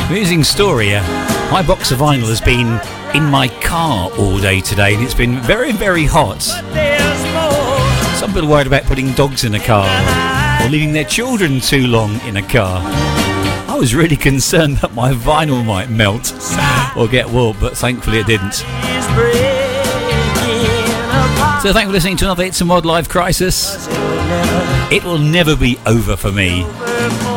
Amusing story. My box of vinyl has been in my car all day today, and it's been very, very hot. Some people are worried about putting dogs in a car or leaving their children too long in a car. I was really concerned that my vinyl might melt or get warped, but thankfully it didn't. So thank you for listening to another It's a Mod Life Crisis. It will never be over for me.